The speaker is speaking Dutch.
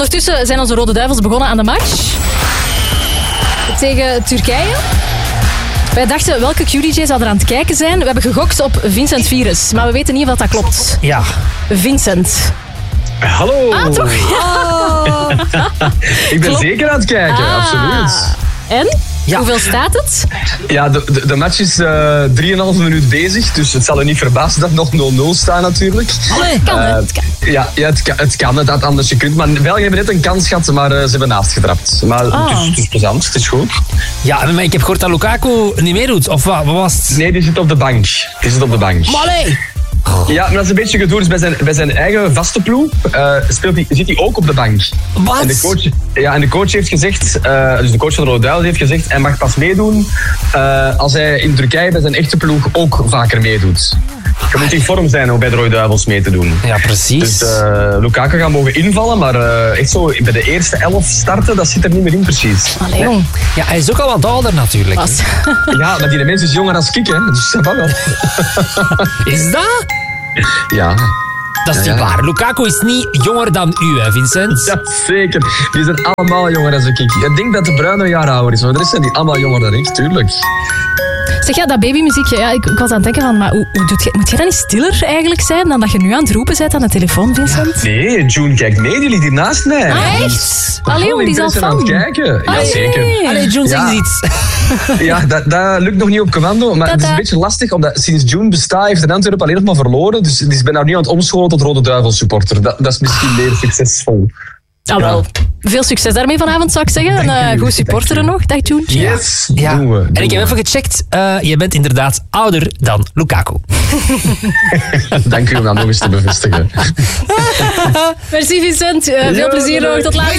Ondertussen zijn onze Rode Duivels begonnen aan de match tegen Turkije. Wij dachten welke QDJ zou er aan het kijken zijn. We hebben gegokt op Vincent Virus, maar we weten niet of dat klopt. Ja. Vincent. Hallo. Ah, toch? Oh. Ik ben zeker aan het kijken, absoluut. En? Ja. Hoeveel staat het? Ja, de match is 3,5 minuut bezig, dus het zal er niet verbazen dat nog 0-0 staat natuurlijk. Allee, kan het kan. Ja, het kan, het had anders gekund. Maar België hebben net een kans gehad, maar ze hebben naast getrapt. Maar het is plezant, het is goed. Ja, maar ik heb gehoord dat Lukaku niet meedoet, of wat was het? Nee, die zit op de bank. Maar nee. Ja, maar dat is een beetje gedoe. Dus bij zijn eigen vaste ploeg zit hij ook op de bank. Wat? En de coach heeft gezegd, dus de coach van de Rode Duivels heeft gezegd, hij mag pas meedoen als hij in Turkije bij zijn echte ploeg ook vaker meedoet. Je moet in vorm zijn om bij de Rode Duivels mee te doen. Ja, precies. Dus Lukaku gaat mogen invallen, maar echt zo bij de eerste 11 starten, dat zit er niet meer in precies. Allee, jong. Ja, hij is ook al wat ouder natuurlijk. Pas. Ja, maar die mens is jonger dan ik, hè. Dus dat wel. Is dat? Ja. Dat is niet waar. Lukaku is niet jonger dan u, hè, Vincent? Ja, zeker. Die zijn allemaal jonger dan ik. Ik denk dat de Bruine een jaar ouder is, maar de rest zijn die allemaal jonger dan ik, tuurlijk. Zeg, ja, dat babymuziekje, ja, ik was aan het denken van, maar hoe doet je, moet je dan niet stiller eigenlijk zijn dan dat je nu aan het roepen bent aan de telefoon, Vincent? Nee, June kijkt mee, die ligt hier naast mij. Ah, echt? Allee, jong, die is al Interesse aan het fan. kijken. Ja, Allee. zeker. Allee, June, zeg Ja. eens iets. Ja, dat lukt nog niet op commando, maar het is een beetje lastig, omdat sinds June bestaat heeft de Antwerpen alleen nog maar verloren, dus ik ben nou nu aan het omscholen tot Rode Duivels supporter. Dat is misschien meer succesvol. Ah, wel. Veel succes daarmee vanavond, zou ik zeggen. En goed supporteren nog. Dag, June. Yes, Ja. doen we. En ik heb even gecheckt, je bent inderdaad ouder dan Lukaku. Dank u om dat nog eens te bevestigen. Merci, Vincent. Veel plezier nog. Tot later.